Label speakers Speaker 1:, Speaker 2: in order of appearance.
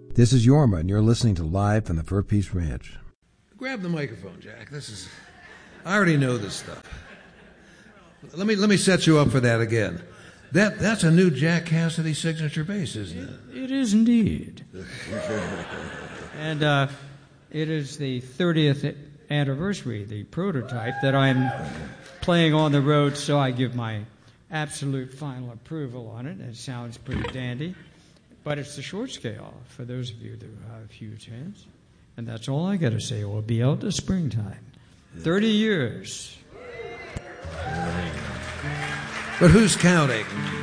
Speaker 1: This is Yorma, and you're listening to Live from the Fur Peace Ranch.
Speaker 2: Grab the microphone, Jack. I already know this stuff. Let me set you up for that again. That's a new Jack Cassidy signature bass, isn't it?
Speaker 3: It is indeed. And it is the 30th anniversary, the prototype, that I'm playing on the road, so I give my absolute final approval on it. It sounds pretty dandy. But it's the short scale, for those of you that have huge hands. And that's all I got to say. We'll be out to springtime. 30 years.
Speaker 2: But who's counting?